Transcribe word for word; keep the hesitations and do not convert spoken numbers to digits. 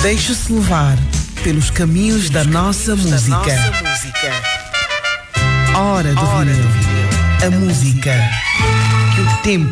Deixe-se levar pelos caminhos da nossa música. Hora do vinil. A música que o tempo